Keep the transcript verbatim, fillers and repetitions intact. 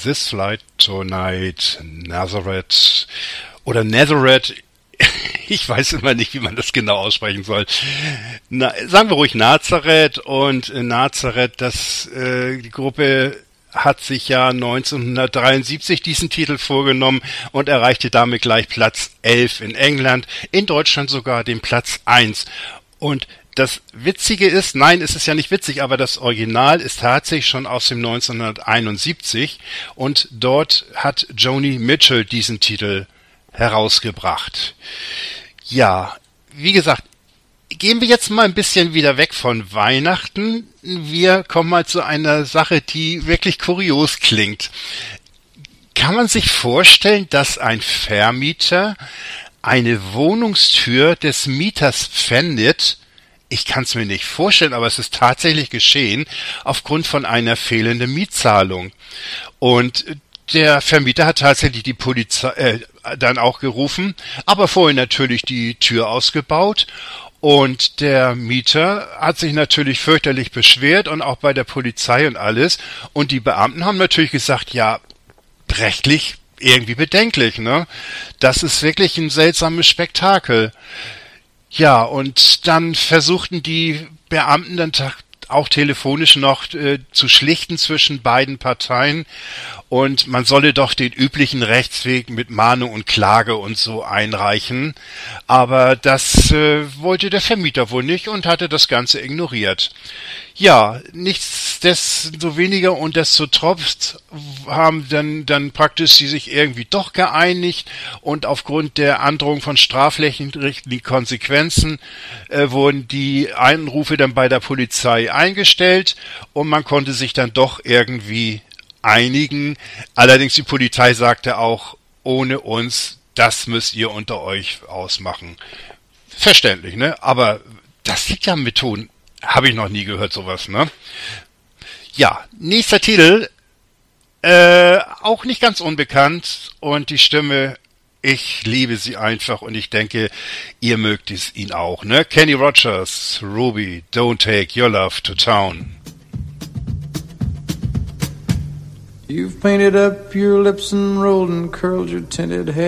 This Flight Tonight, Nazareth oder Nazareth. Ich weiß immer nicht, wie man das genau aussprechen soll. Na, sagen wir ruhig Nazareth. Und Nazareth, das äh, die Gruppe hat sich ja neunzehnhundertdreiundsiebzig diesen Titel vorgenommen und erreichte damit gleich Platz elf in England, in Deutschland sogar den Platz eins. Und das Witzige ist, nein, es ist ja nicht witzig, aber das Original ist tatsächlich schon aus dem neunzehnhunderteinundsiebzig und dort hat Joni Mitchell diesen Titel herausgebracht. Ja, wie gesagt, gehen wir jetzt mal ein bisschen wieder weg von Weihnachten. Wir kommen mal zu einer Sache, die wirklich kurios klingt. Kann man sich vorstellen, dass ein Vermieter eine Wohnungstür des Mieters pfändet? Ich kann es mir nicht vorstellen, aber es ist tatsächlich geschehen aufgrund von einer fehlenden Mietzahlung. Und der Vermieter hat tatsächlich die Polizei äh, dann auch gerufen, aber vorher natürlich die Tür ausgebaut. Und der Mieter hat sich natürlich fürchterlich beschwert und auch bei der Polizei und alles. Und die Beamten haben natürlich gesagt, ja, rechtlich irgendwie bedenklich, ne? Das ist wirklich ein seltsames Spektakel. Ja, und dann versuchten die Beamten dann auch telefonisch noch äh, zu schlichten zwischen beiden Parteien und man solle doch den üblichen Rechtsweg mit Mahnung und Klage und so einreichen, aber das äh, wollte der Vermieter wohl nicht und hatte das Ganze ignoriert. Ja, nichtsdestoweniger und destotrotz haben dann, dann praktisch sie sich irgendwie doch geeinigt und aufgrund der Androhung von strafrechtlichen Konsequenzen äh, wurden die Anrufe dann bei der Polizei eingestellt und man konnte sich dann doch irgendwie einigen. Allerdings die Polizei sagte auch, ohne uns, das müsst ihr unter euch ausmachen. Verständlich, ne? Aber das liegt ja am Methoden. Habe ich noch nie gehört, sowas, ne? Ja, nächster Titel, äh, auch nicht ganz unbekannt und die Stimme, ich liebe sie einfach und ich denke, ihr mögt es ihn auch, ne? Kenny Rogers, Ruby, Don't Take Your Love to Town. You've painted up your lips and rolled and curled your tinted hair.